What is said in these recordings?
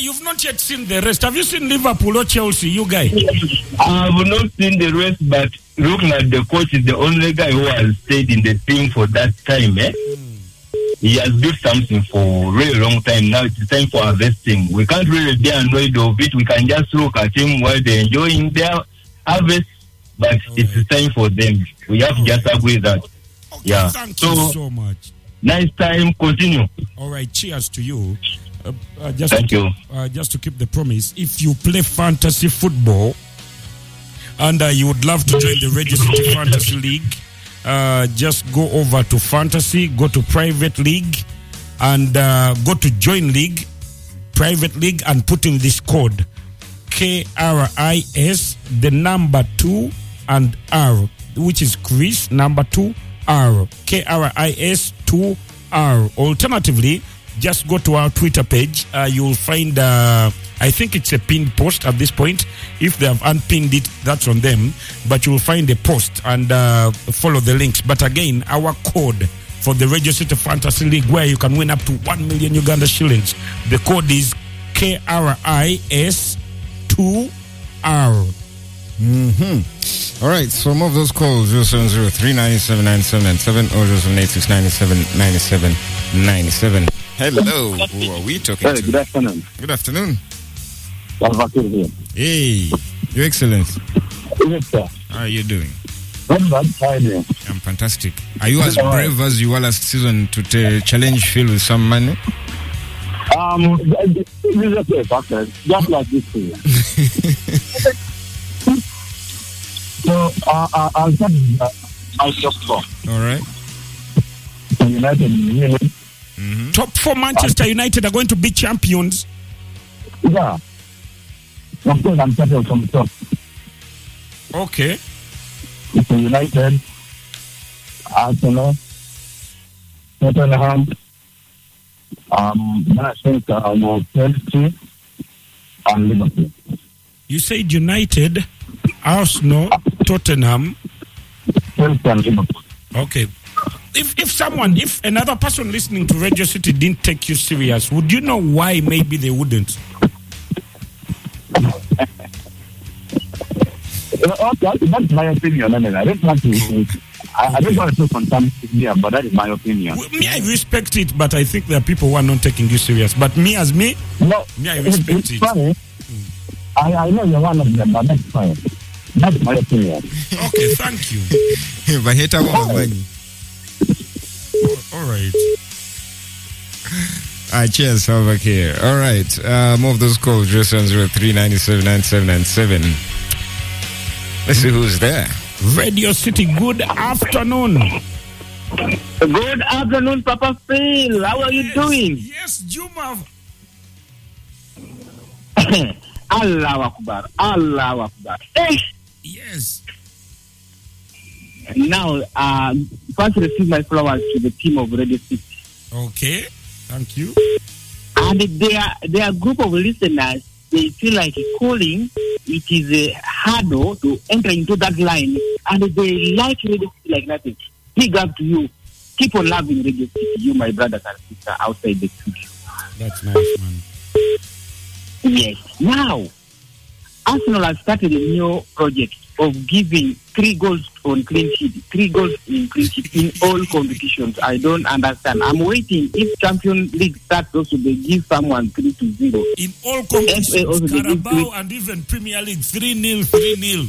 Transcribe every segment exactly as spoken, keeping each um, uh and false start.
you've not yet seen the rest. Have you seen Liverpool or Chelsea, you guys? I have not seen the rest, but looking at the coach is the only guy who has stayed in the team for that time. Eh? Mm. He has built something for a really long time. Now it's time for harvesting. We can't really be annoyed of it. We can just look at him while they're enjoying their harvest, but all it's right. time for them. We have all to just right. agree that. Okay, yeah. Thank so, you so much. Nice time. Continue. All right. Cheers to you. Uh, uh, just Thank to, you. Uh, just to keep the promise, if you play fantasy football and uh, you would love to join the Radio City Fantasy League, uh, just go over to Fantasy, go to Private League, and uh, go to Join League, Private League, and put in this code K R I S, the number two, and R, which is Chris, number two, R. K R I S two R. Alternatively, just go to our Twitter page. Uh, you'll find, uh, I think it's a pinned post at this point. If they have unpinned it, that's on them. But you'll find a post and uh, follow the links. But again, our code for the Radio City Fantasy League, where you can win up to one million Uganda shillings. The code is K R I S two R. Mm-hmm. All right, so more of those calls, zero seven zero three nine seven nine seven nine seven or zero seven eight six nine seven nine seven nine seven. Hello, who are we talking hey, to? Good afternoon. Good afternoon. Salvatore here. Hey, Your Excellency. Yes, sir. How are you doing? I'm bad. How are you doing? I'm fantastic. Are you as brave as you were last season to t- challenge Phil with some money? Um, this is a place, actually. Just like this thing. So, uh, uh, I'll start uh, my top four. All right. United Union. Mm-hmm. Top four Manchester United are going to be champions. Yeah. Of course, I'm starting from the top. Okay. It's United, Arsenal, Tottenham, um, I think uh, Chelsea, and Liverpool. You said United, Arsenal, Tottenham, Chelsea, and Liverpool. Okay. If if someone, if another person listening to Radio City didn't take you serious, would you know why maybe they wouldn't? Okay, that's my opinion. I mean, I don't want to. I, I don't want to talk on something here, but that is my opinion. Well, me, I respect it, but I think there are people who are not taking you serious. But me, as me, no, me, I respect it's it. Funny. Mm. I, I know you're one of them, but that's fine. That's my opinion. Okay, thank you. But hate our money. All right. Ah, cheers, over here. All right. Uh, more of those calls. zero seven zero three nine seven nine seven nine seven. Let's see who's there. Radio City, good afternoon. Good afternoon, Papa Phil. How are yes, you doing? Yes, Juma. Allah Akbar. Allah Akbar. Hey. Yes. Now, uh, first receive my flowers to the team of Radio City. Okay, thank you. And their their group of listeners, they feel like calling. It is a hurdle to enter into that line, and they like Radio City like nothing. Big up to you. Keep on loving Radio City, you, my brothers and sisters outside the studio. That's nice, man. Yes. Now, Arsenal has started a new project of giving three goals on clean sheet, three goals in clean sheet in all competitions. I don't understand. I'm waiting. If Champions League starts, also they give someone three to zero. In all competitions, Carabao and even Premier League, three nil, three nil.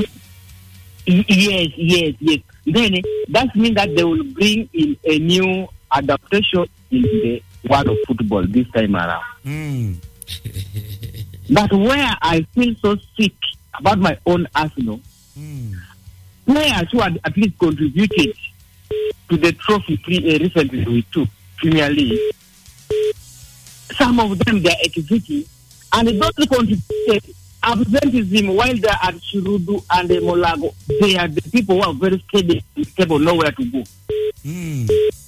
Yes, yes, yes. Then that means that they will bring in a new adaptation in the world of football this time around. Mm. But where I feel so sick about my own Arsenal, mm. players who had at least contributed to the trophy pre- uh, recently we took, Premier League, some of them they are exiting, and they don't contribute absenteeism while they are at Shirudu and uh, Molago. They are the people who are very stable, stable, nowhere to go. Mm.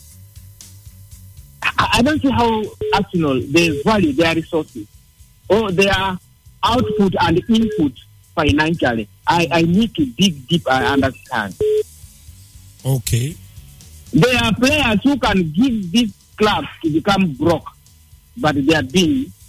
I, I don't see how Arsenal, they value their resources or their output and input financially. I, I need to dig deep and understand. Okay. There are players who can give these clubs to become broke, but they are being